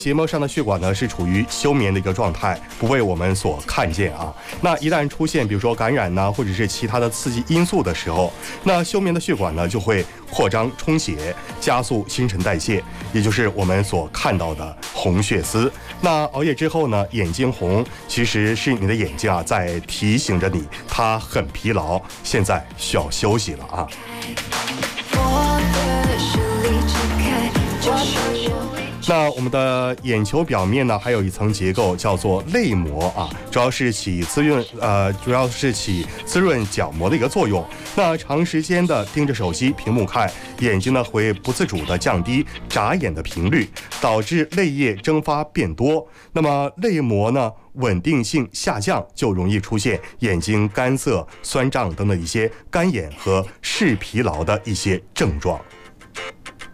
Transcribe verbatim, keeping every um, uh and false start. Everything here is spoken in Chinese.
结膜上的血管呢是处于休眠的一个状态，不被我们所看见啊。那一旦出现比如说感染呢，或者是其他的刺激因素的时候，那休眠的血管呢就会扩张充血，加速新陈代谢，也就是我们所看到的红血丝。那熬夜之后呢，眼睛红，其实是你的眼睛啊在提醒着你，它很疲劳，现在需要休息了啊。那我们的眼球表面呢，还有一层结构叫做泪膜啊，主要是起滋润呃，主要是起滋润角膜的一个作用。那长时间的盯着手机屏幕看，眼睛呢会不自主的降低眨眼的频率，导致泪液蒸发变多。那么泪膜呢稳定性下降，就容易出现眼睛干涩、酸胀等等一些干眼和视疲劳的一些症状。